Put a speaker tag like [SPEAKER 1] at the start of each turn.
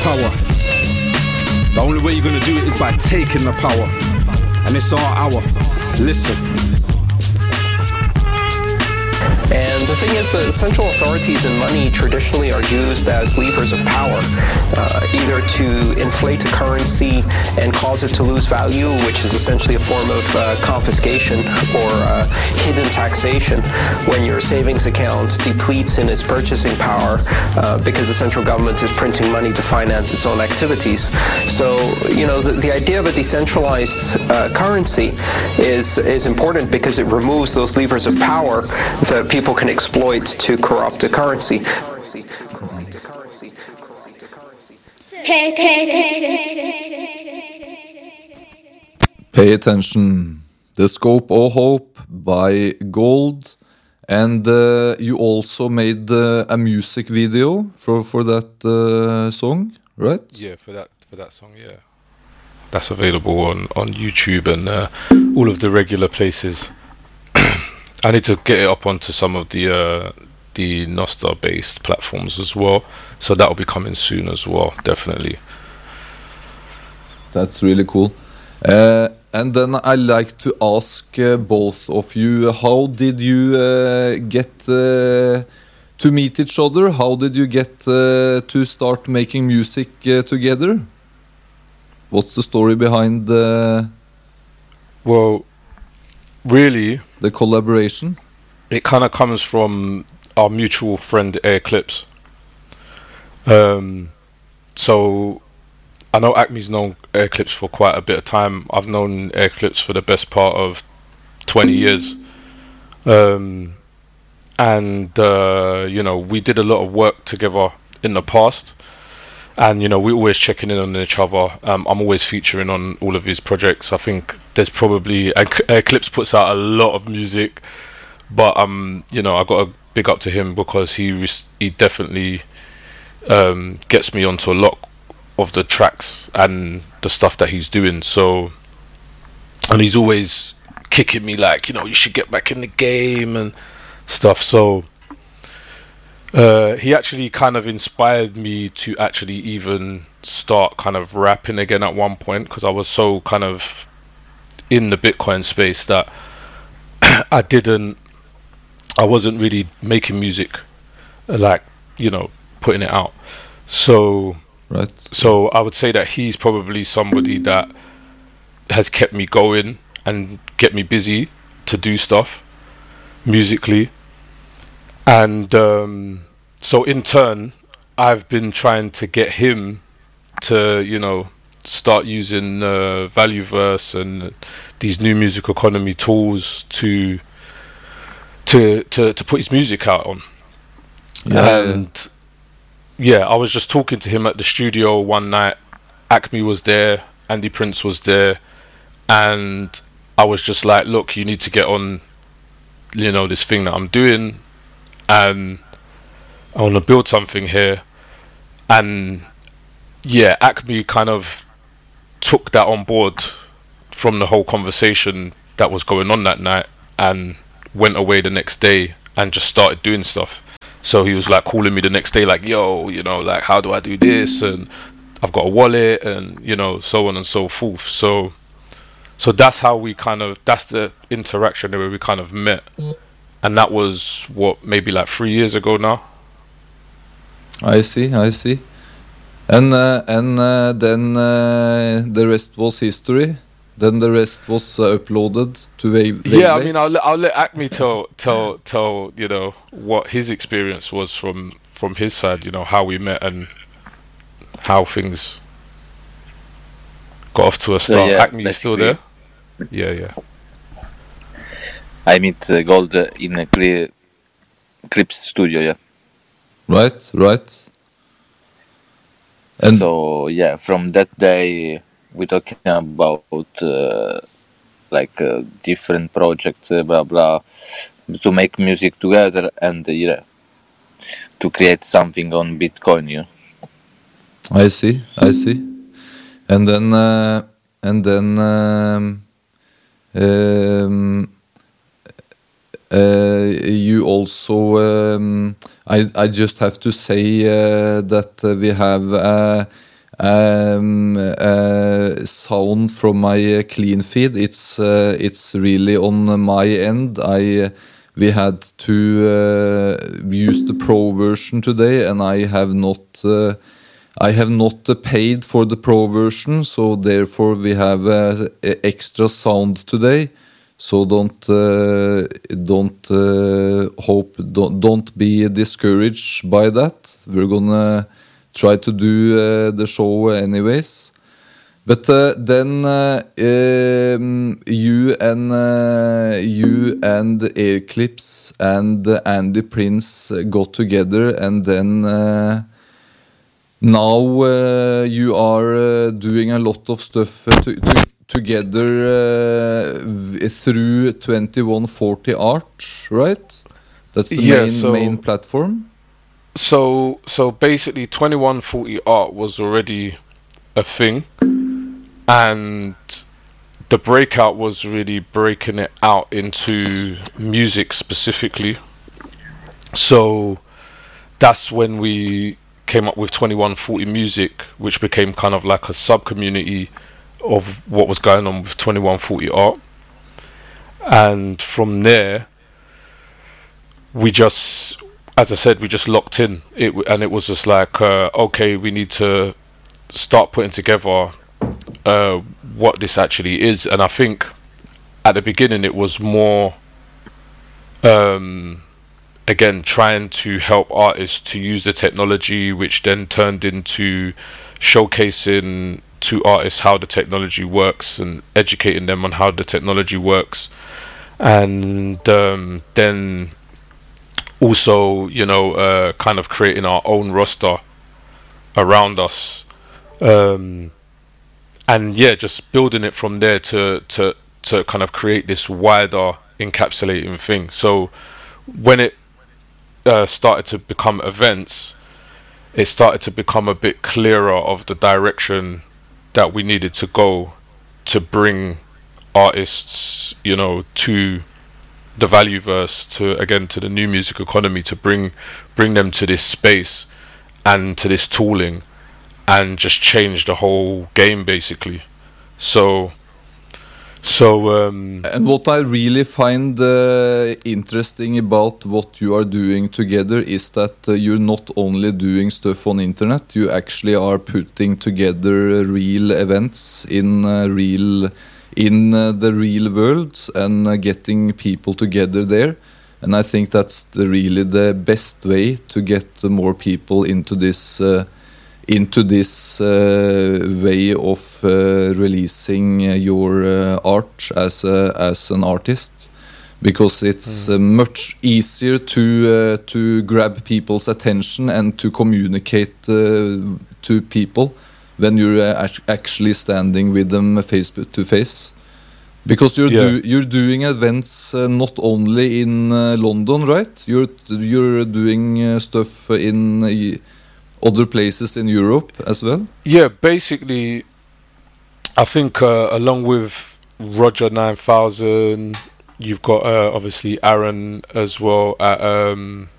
[SPEAKER 1] power. The only way you're gonna do it is by taking the power. And it's our hour. Listen.
[SPEAKER 2] And the thing is that central authorities and money traditionally are used as levers of power, either to inflate a currency and cause it to lose value, which is essentially a form of confiscation or hidden taxation when your savings account depletes in its purchasing power because the central government is printing money to finance its own activities. So, you know, the idea of a decentralized currency is important because it removes those levers of power that people can exploit to corrupt the currency.
[SPEAKER 3] Pay attention. The Scope of Hope by Gold. And you also made a music video for that song, right?
[SPEAKER 4] Yeah, for that song, yeah. That's available on YouTube and all of the regular places. I need to get it up onto some of the Nostr-based platforms as well, so that will be coming soon as well, definitely.
[SPEAKER 3] That's really cool. And then I like to ask both of you, how did you get to meet each other? How did you get to start making music together? What's the story behind
[SPEAKER 4] Well, really,
[SPEAKER 3] the collaboration?
[SPEAKER 4] It kind of comes from our mutual friend Eclipse. So I know Acme's known Eclipse for quite a bit of time. I've known Eclipse for the best part of 20 years. And you know, we did a lot of work together in the past. And you know, we're always checking in on each other. I'm always featuring on all of his projects. I think there's probably Eclipse puts out a lot of music, but you know, I got to big up to him because he definitely gets me onto a lot of the tracks and the stuff that he's doing. So, and he's always kicking me like, you know, you should get back in the game and stuff. So. He actually kind of inspired me to actually even start kind of rapping again at one point, because I was so kind of in the Bitcoin space that I wasn't really making music, like, you know, putting it out. So,
[SPEAKER 3] right.
[SPEAKER 4] So I would say that he's probably somebody that has kept me going and get me busy to do stuff musically. And so in turn, I've been trying to get him to, you know, start using Valueverse and these new music economy tools to put his music out on. And yeah, I was just talking to him at the studio one night. Acme was there, Andy Prince was there, and I was just like, look, you need to get on, you know, this thing that I'm doing, and I want to build something here. And yeah, Acme kind of took that on board from the whole conversation that was going on that night, and went away the next day and just started doing stuff. So he was like calling me the next day like, yo, you know, like, how do I do this, and I've got a wallet, and you know, so on and so forth. So that's how we kind of, that's the interaction where we kind of met. And that was what, maybe like 3 years ago now.
[SPEAKER 3] I see. And then the rest was history. Then the rest was uploaded to Wavelength.
[SPEAKER 4] Yeah, I mean, I'll let Acme tell you know what his experience was from his side. You know, how we met and how things got off to a start. So, yeah, Acme, you still there? Yeah.
[SPEAKER 5] I meet Gold in a Clips studio, yeah.
[SPEAKER 3] Right.
[SPEAKER 5] And so, yeah, from that day, we're talking about different projects, blah, blah, to make music together and, to create something on Bitcoin, yeah.
[SPEAKER 3] I see. And then you also I just have to say that we have sound from my clean feed. It's really on my end. We had to use the pro version today, and I have not paid for the pro version, so therefore we have extra sound today. So don't be discouraged by that. We're gonna try to do the show anyways. But then you and Airclips and Andy Prince got together, and then now you are doing a lot of stuff together through 2140 Art, right? That's the main platform.
[SPEAKER 4] So basically 2140 Art was already a thing, and the breakout was really breaking it out into music specifically. So that's when we came up with 2140 Music, which became kind of like a sub-community of what was going on with 2140 Art. And from there, we just, as I said, we just locked in. And it was just like, okay, we need to start putting together what this actually is. And I think at the beginning it was more again trying to help artists to use the technology, which then turned into showcasing to artists how the technology works and educating them on how the technology works, and then also kind of creating our own roster around us, and just building it from there to kind of create this wider encapsulating thing. So when it started to become events, it started to become a bit clearer of the direction that we needed to go to bring artists, to the Valueverse, to the new music economy, to bring them to this space and to this tooling, and just change the whole game basically. So
[SPEAKER 3] and what I really find interesting about what you are doing together is that you're not only doing stuff on internet, you actually are putting together real events in the real world and getting people together there. And I think that's really the best way to get more people into this way of releasing your art as an artist, because it's much easier to grab people's attention and to communicate to people when you're actually standing with them face to face. Because you're doing events not only in London, right? You're doing stuff in other places in Europe as well?
[SPEAKER 4] Yeah, basically, I think along with Roger 9000, you've got obviously Aaron as well at